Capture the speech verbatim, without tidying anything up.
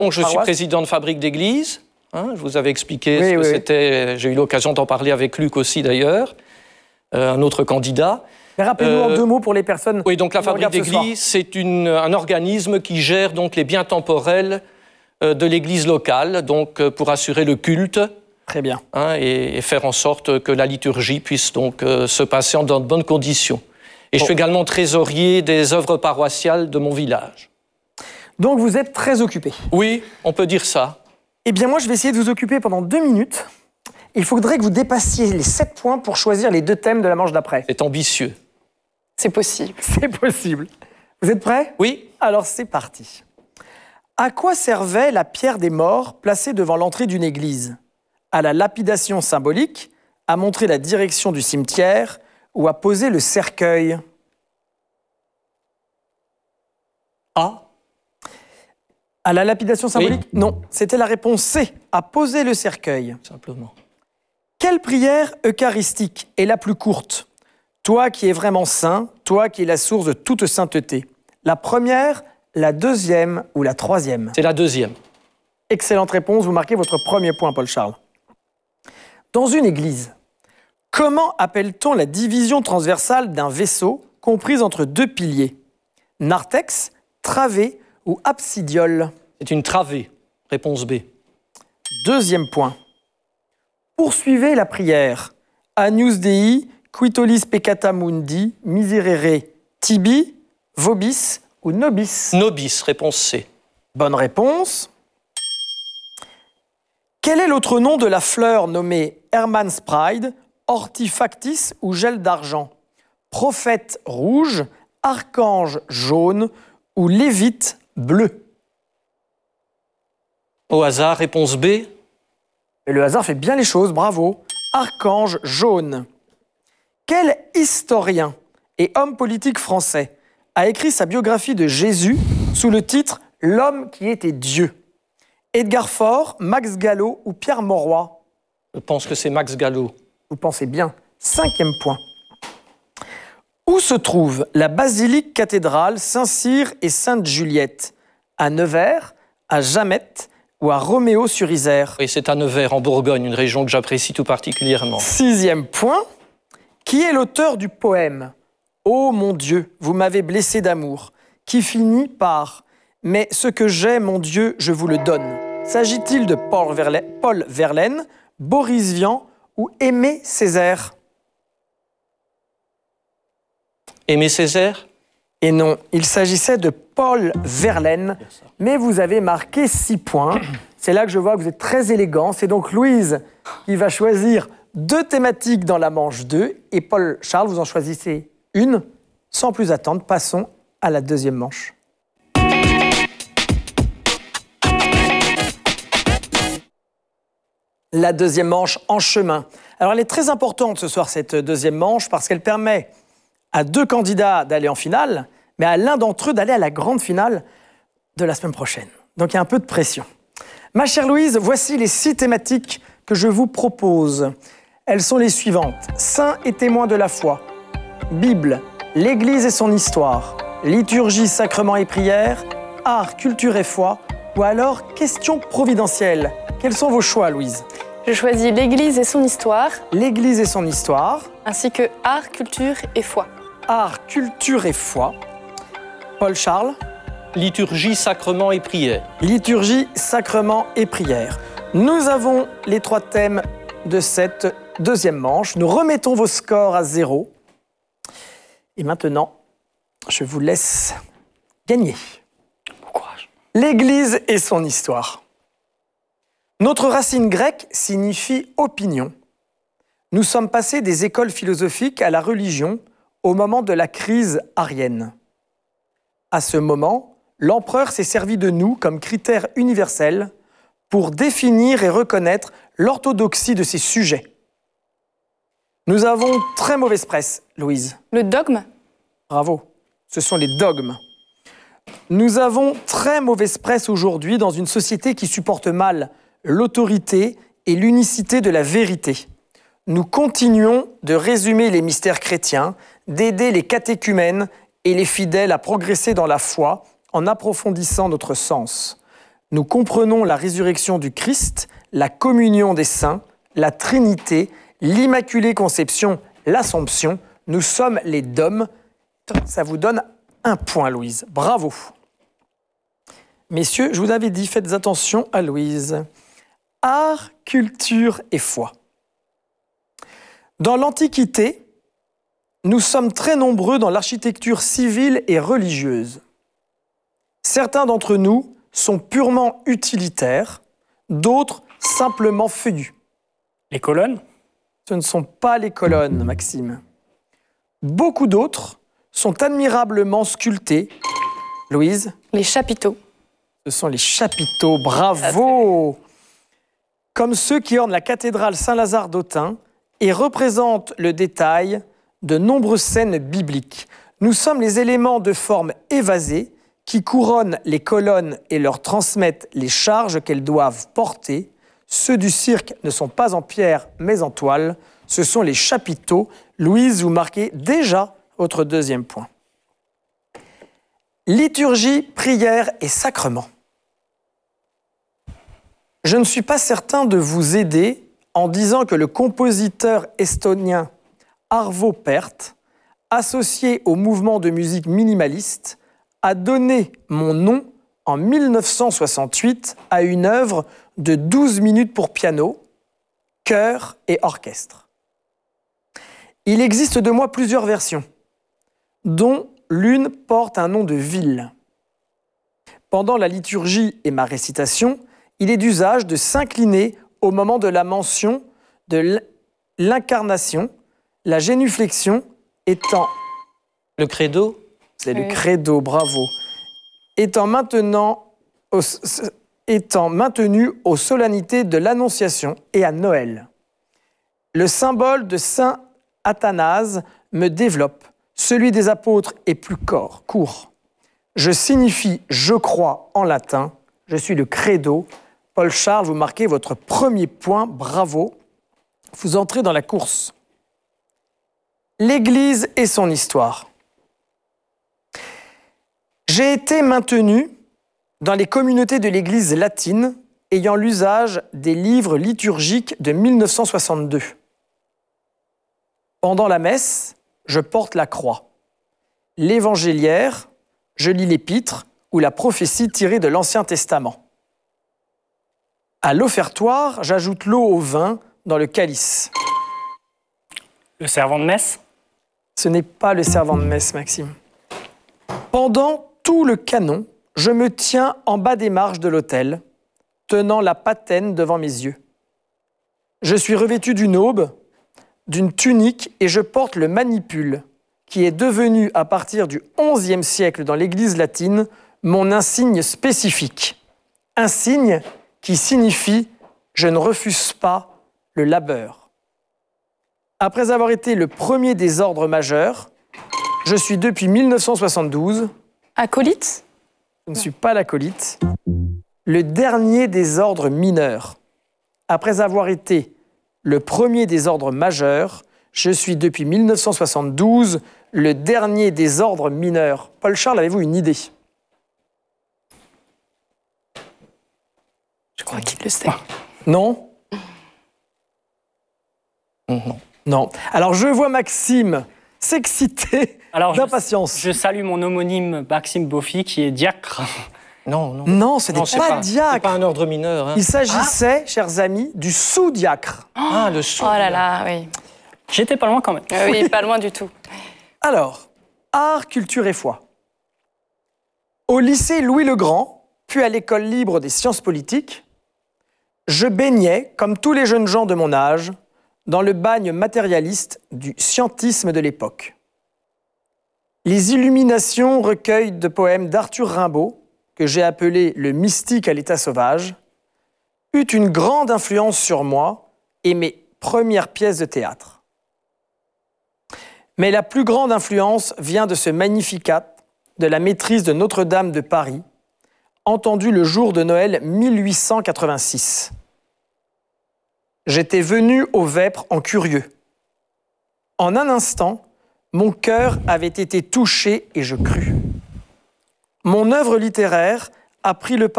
Donc, je paroisse. suis président de Fabrique d'église. Hein, je vous avais expliqué oui, ce que oui. c'était. J'ai eu l'occasion d'en parler avec Luc aussi, d'ailleurs, euh, un autre candidat. Mais rappelez-nous Euh, en deux mots pour les personnes. Oui, donc la qui nous Fabrique regardent ce soir. d'église, c'est une- un organisme qui gère donc les biens temporels euh, de l'église locale, donc euh, pour assurer le culte. Très bien. Hein, et, et faire en sorte que la liturgie puisse donc euh, se passer en, dans de bonnes conditions. Et bon. Je suis également trésorier des œuvres paroissiales de mon village. Donc vous êtes très occupé. Oui, on peut dire ça. Eh bien moi, je vais essayer de vous occuper pendant deux minutes. Il faudrait que vous dépassiez les sept points pour choisir les deux thèmes de la manche d'après. C'est ambitieux. C'est possible. C'est possible. Vous êtes prêts? Oui. Alors c'est parti. À quoi servait la pierre des morts placée devant l'entrée d'une église? À la lapidation symbolique, à montrer la direction du cimetière ou à poser le cercueil? A. À la lapidation symbolique? Oui. Non, c'était la réponse C, à poser le cercueil. Simplement. Quelle prière eucharistique est la plus courte? Toi qui es vraiment saint, toi qui es la source de toute sainteté. La première, la deuxième ou la troisième? C'est la deuxième. Excellente réponse, vous marquez votre premier point, Paul-Charles. Dans une église, comment appelle-t-on la division transversale d'un vaisseau comprise entre deux piliers? Narthex, travée ou absidiole? C'est une travée. Réponse B. Deuxième point. Poursuivez la prière. Agnus Dei, quitolis peccata mundi, miserere tibi, vobis ou nobis? Nobis, réponse C. Bonne réponse. Quel est l'autre nom de la fleur nommée Hermann's Pride, Hortifactis ou gel d'argent? Prophète rouge, archange jaune ou lévite bleu? Au hasard, réponse B. Et le hasard fait bien les choses, bravo. Archange jaune. Quel historien et homme politique français a écrit sa biographie de Jésus sous le titre « L'homme qui était Dieu » ? Edgar Faure, Max Gallo ou Pierre Mauroy? Je pense que c'est Max Gallo. Vous pensez bien. Cinquième point. Où se trouve la basilique cathédrale Saint-Cyr et Sainte-Juliette? À Nevers, à Jamette ou à Roméo-sur-Isère? Oui, c'est à Nevers, en Bourgogne, une région que j'apprécie tout particulièrement. Sixième point. Qui est l'auteur du poème « Ô mon Dieu, vous m'avez blessé d'amour » qui finit par « Mais ce que j'ai, mon Dieu, je vous le donne ». S'agit-il de Paul Verlaine, Paul Verlaine, Boris Vian ou Aimé Césaire? Aimé Césaire? Et non, il s'agissait de Paul Verlaine, mais vous avez marqué six points. C'est là que je vois que vous êtes très élégant. C'est donc Louise qui va choisir deux thématiques dans la manche deux, et Paul Charles, vous en choisissez une. Sans plus attendre, passons à la deuxième manche. La deuxième manche en chemin. Alors elle est très importante ce soir, cette deuxième manche, parce qu'elle permet à deux candidats d'aller en finale, mais à l'un d'entre eux d'aller à la grande finale de la semaine prochaine. Donc il y a un peu de pression. Ma chère Louise, voici les six thématiques que je vous propose. Elles sont les suivantes. Saints et témoins de la foi, Bible, l'Église et son histoire, liturgie, sacrement et prière, art, culture et foi, ou alors questions providentielles. Quels sont vos choix, Louise? Je choisis l'Église et son histoire, L'Église et son histoire, ainsi que art, culture et foi. art, culture et foi. Paul Charles? Liturgie, sacrement et prière. Liturgie, sacrement et prière. Nous avons les trois thèmes de cette deuxième manche. Nous remettons vos scores à zéro. Et maintenant, je vous laisse gagner. Bon courage. L'Église et son histoire. Notre racine grecque signifie opinion. Nous sommes passés des écoles philosophiques à la religion au moment de la crise arienne. À ce moment, l'empereur s'est servi de nous comme critère universel pour définir et reconnaître l'orthodoxie de ses sujets. Nous avons très mauvaise presse, Louise. Le dogme? Bravo. Ce sont les dogmes. Nous avons très mauvaise presse aujourd'hui dans une société qui supporte mal l'autorité et l'unicité de la vérité. Nous continuons de résumer les mystères chrétiens, d'aider les catéchumènes et les fidèles à progresser dans la foi en approfondissant notre sens. nous comprenons la résurrection du Christ, la communion des saints, la Trinité, l'Immaculée Conception, l'Assomption. Nous sommes les D O M. Ça vous donne un point, Louise. Bravo. Messieurs, je vous avais dit, faites attention à Louise. Art, culture et foi. Dans l'Antiquité, nous sommes très nombreux dans l'architecture civile et religieuse. Certains d'entre nous sont purement utilitaires, d'autres simplement feuillus. Les colonnes? Ce ne sont pas les colonnes, Maxime. Beaucoup d'autres sont admirablement sculptés. Louise? Les chapiteaux. Ce sont les chapiteaux, bravo! Comme ceux qui ornent la cathédrale Saint-Lazare d'Autun et représentent le détail de nombreuses scènes bibliques. Nous sommes les éléments de forme évasée qui couronnent les colonnes et leur transmettent les charges qu'elles doivent porter. Ceux du cirque ne sont pas en pierre mais en toile. Ce sont les chapiteaux. Louise, vous marquez déjà votre deuxième point. Liturgie, prière et sacrement. Je ne suis pas certain de vous aider en disant que le compositeur estonien Arvo Pärt, associé au mouvement de musique minimaliste, a donné mon nom en mille neuf cent soixante-huit à une œuvre de douze minutes pour piano, chœur et orchestre. Il existe de moi plusieurs versions, dont l'une porte un nom de ville. Pendant la liturgie et ma récitation, il est d'usage de s'incliner au moment de la mention de l'incarnation, la génuflexion étant... Le credo? C'est Oui. le credo, bravo. Étant, maintenant, au, étant maintenu aux solennités de l'Annonciation et à Noël. Le symbole de Saint Athanase me développe. Celui des apôtres est plus court. court. Je signifie « je crois » en latin. Je suis le credo. Paul Charles, vous marquez votre premier point. Bravo. Vous entrez dans la course. L'Église et son histoire. J'ai été maintenu dans les communautés de l'Église latine ayant l'usage des livres liturgiques de mille neuf cent soixante-deux. Pendant la messe, je porte la croix. L'évangéliaire, je lis l'épître ou la prophétie tirée de l'Ancien Testament. À l'offertoire, j'ajoute l'eau au vin dans le calice. Le servant de messe? Ce n'est pas le servant de messe, Maxime. Pendant tout le canon, je me tiens en bas des marches de l'autel, tenant la patène devant mes yeux. Je suis revêtu d'une aube, d'une tunique et je porte le manipule, qui est devenu à partir du onzième siècle dans l'Église latine mon insigne spécifique. Insigne qui signifie « je ne refuse pas le labeur ». Après avoir été le premier des ordres majeurs, je suis depuis mille neuf cent soixante-douze... Acolyte? Je ne suis pas l'acolyte. Le dernier des ordres mineurs. Après avoir été le premier des ordres majeurs, je suis depuis mille neuf cent soixante-douze le dernier des ordres mineurs. Paul Charles, avez-vous une idée? Je crois qu'il le sait. Non? Non. Non. Alors je vois Maxime s'exciter Alors, je, d'impatience. je salue mon homonyme Maxime Boffy, qui est diacre. Non, non. Non, ce n'est Non, c'est pas, pas, c'est diacre. pas un ordre mineur. Hein. Il s'agissait, chers amis, du sous-diacre. Ah, le sous. Oh là là, oui. J'étais pas loin quand même. Euh, oui, pas loin du tout. Alors, art, culture et foi. Au lycée Louis-le-Grand, puis à l'école libre des sciences politiques, je baignais, comme tous les jeunes gens de mon âge, dans le bagne matérialiste du scientisme de l'époque. Les Illuminations, recueil de poèmes d'Arthur Rimbaud, que j'ai appelé le mystique à l'état sauvage, eut une grande influence sur moi et mes premières pièces de théâtre. Mais la plus grande influence vient de ce Magnificat de la maîtrise de Notre-Dame de Paris, entendu le jour de Noël mille huit cent quatre-vingt-six. J'étais venu au Vêpres en curieux. En un instant, mon cœur avait été touché et je crus. Mon œuvre littéraire a pris le pas